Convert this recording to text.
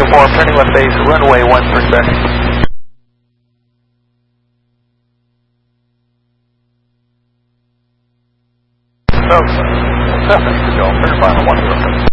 4, turning left base, runway 13 back. So, 7 to go, clear final 10.